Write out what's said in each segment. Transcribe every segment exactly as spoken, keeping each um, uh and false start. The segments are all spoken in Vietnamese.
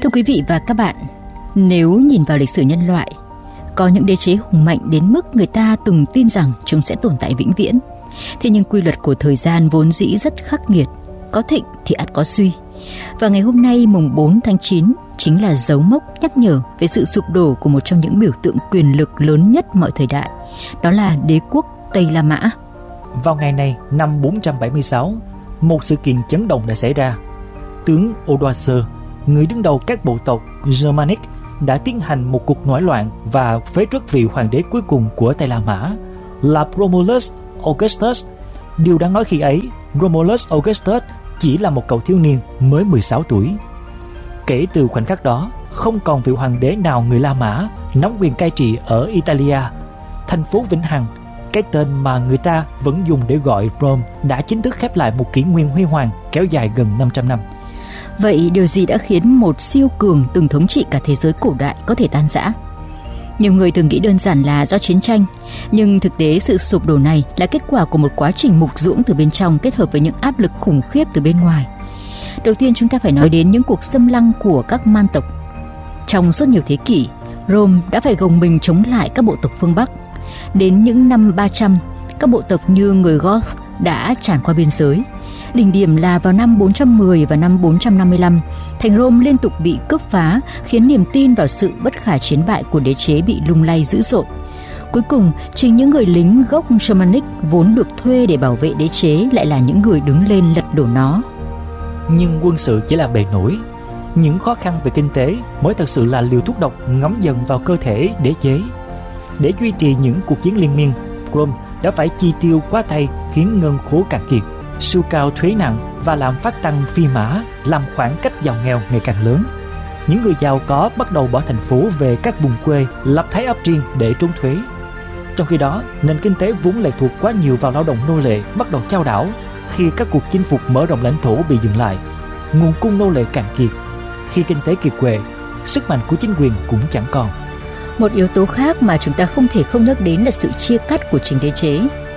Thưa quý vị và các bạn, nếu nhìn vào lịch sử nhân loại, có những đế chế hùng mạnh đến mức người ta từng tin rằng chúng sẽ tồn tại vĩnh viễn. Thế nhưng quy luật của thời gian vốn dĩ rất khắc nghiệt, có thịnh thì ắt có suy. Và ngày hôm nay mùng bốn tháng chín chính là dấu mốc nhắc nhở về sự sụp đổ của một trong những biểu tượng quyền lực lớn nhất mọi thời đại, đó là đế quốc Tây La Mã. Vào ngày này năm bốn trăm bảy mươi sáu, một sự kiện chấn động đã xảy ra. Tướng Odoacer, người đứng đầu các bộ tộc Germanic, đã tiến hành một cuộc nổi loạn và phế truất vị hoàng đế cuối cùng của Tây La Mã là Romulus Augustus. Điều đáng nói khi ấy, Romulus Augustus chỉ là một cậu thiếu niên mới mười sáu tuổi. Kể từ khoảnh khắc đó, không còn vị hoàng đế nào người La Mã nắm quyền cai trị ở Italia. Thành phố vĩnh hằng, cái tên mà người ta vẫn dùng để gọi Rome, đã chính thức khép lại một kỷ nguyên huy hoàng kéo dài gần năm trăm năm. Vậy điều gì đã khiến một siêu cường từng thống trị cả thế giới cổ đại có thể tan rã? Nhiều người thường nghĩ đơn giản là do chiến tranh, nhưng thực tế sự sụp đổ này là kết quả của một quá trình mục ruỗng từ bên trong kết hợp với những áp lực khủng khiếp từ bên ngoài. Đầu tiên chúng ta phải nói đến những cuộc xâm lăng của các man tộc. Trong suốt nhiều thế kỷ, Rome đã phải gồng mình chống lại các bộ tộc phương Bắc. Đến những năm ba trăm, các bộ tộc như người Goth đã tràn qua biên giới. Đỉnh điểm là vào năm bốn trăm mười và năm bốn trăm năm mươi lăm, thành Rome liên tục bị cướp phá, khiến niềm tin vào sự bất khả chiến bại của đế chế bị lung lay dữ dội. Cuối cùng, chính những người lính gốc Germanic vốn được thuê để bảo vệ đế chế lại là những người đứng lên lật đổ nó. Nhưng quân sự chỉ là bề nổi. Những khó khăn về kinh tế mới thật sự là liều thuốc độc ngấm dần vào cơ thể đế chế. Để duy trì những cuộc chiến liên miên, Rome đã phải chi tiêu quá tay, khiến ngân khố cạn kiệt. Sưu cao thuế nặng và lạm phát tăng phi mã làm khoảng cách giàu nghèo ngày càng lớn. Những người giàu có bắt đầu bỏ thành phố về các vùng quê, lập thái ấp riêng để trốn thuế. Trong khi đó, nền kinh tế vốn lệ thuộc quá nhiều vào lao động nô lệ bắt đầu chao đảo khi các cuộc chinh phục mở rộng lãnh thổ bị dừng lại. Nguồn cung nô lệ cạn kiệt. Khi kinh tế kiệt quệ, sức mạnh của chính quyền cũng chẳng còn. Một yếu tố khác mà chúng ta không thể không nhắc đến là sự chia cắt của chính đế chế.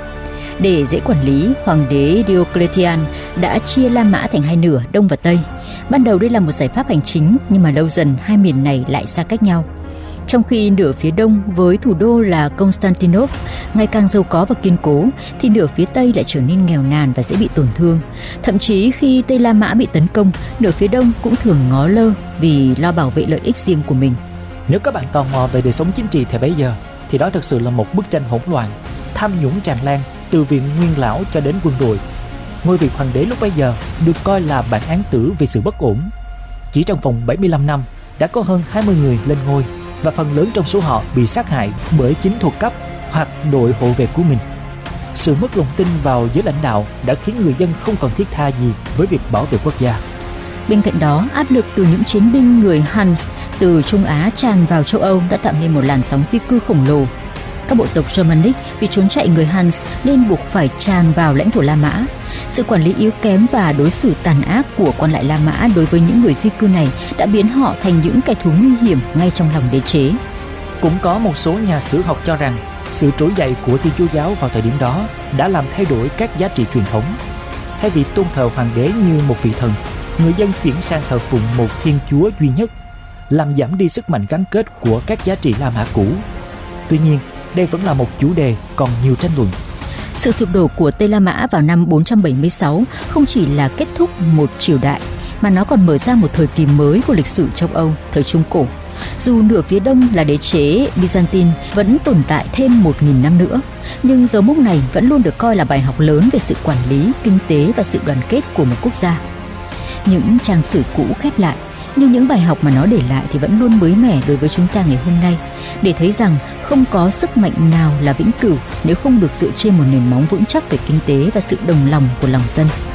Để dễ quản lý, hoàng đế Diocletian đã chia La Mã thành hai nửa, Đông và Tây. Ban đầu đây là một giải pháp hành chính, nhưng mà lâu dần hai miền này lại xa cách nhau. Trong khi nửa phía Đông với thủ đô là Constantinople ngày càng giàu có và kiên cố, thì nửa phía Tây lại trở nên nghèo nàn và dễ bị tổn thương. Thậm chí khi Tây La Mã bị tấn công, nửa phía Đông cũng thường ngó lơ vì lo bảo vệ lợi ích riêng của mình. Nếu các bạn tò mò về đời sống chính trị thời bấy giờ, thì đó thực sự là một bức tranh hỗn loạn, tham nhũng tràn lan từ viện nguyên lão cho đến quân đội. Ngôi vị hoàng đế lúc bấy giờ được coi là bản án tử vì sự bất ổn. Chỉ trong vòng bảy mươi lăm năm đã có hơn hai mươi người lên ngôi, và phần lớn trong số họ bị sát hại bởi chính thuộc cấp hoặc đội hộ vệ của mình. Sự mất lòng tin vào giới lãnh đạo đã khiến người dân không còn thiết tha gì với việc bảo vệ quốc gia. Bên cạnh đó, áp lực từ những chiến binh người Huns từ Trung Á tràn vào châu Âu đã tạo nên một làn sóng di cư khổng lồ. Các bộ tộc Germanic vì trốn chạy người Huns nên buộc phải tràn vào lãnh thổ La Mã. Sự quản lý yếu kém và đối xử tàn ác của quan lại La Mã đối với những người di cư này đã biến họ thành những kẻ thù nguy hiểm ngay trong lòng đế chế. Cũng có một số nhà sử học cho rằng sự trỗi dậy của Thiên Chúa giáo vào thời điểm đó đã làm thay đổi các giá trị truyền thống. Thay vì tôn thờ hoàng đế như một vị thần, người dân chuyển sang thờ phụng một Thiên Chúa duy nhất, làm giảm đi sức mạnh gắn kết của các giá trị La Mã cũ. Tuy nhiên, đây vẫn là một chủ đề còn nhiều tranh luận. Sự sụp đổ của Tây La Mã vào năm bốn trăm bảy mươi sáu không chỉ là kết thúc một triều đại, mà nó còn mở ra một thời kỳ mới của lịch sử châu Âu, thời Trung Cổ. Dù nửa phía Đông là đế chế Byzantine vẫn tồn tại thêm một nghìn năm nữa, nhưng dấu mốc này vẫn luôn được coi là bài học lớn về sự quản lý, kinh tế và sự đoàn kết của một quốc gia. Những trang sử cũ khép lại, nhưng những bài học mà nó để lại thì vẫn luôn mới mẻ đối với chúng ta ngày hôm nay, để thấy rằng không có sức mạnh nào là vĩnh cửu nếu không được dựa trên một nền móng vững chắc về kinh tế và sự đồng lòng của lòng dân.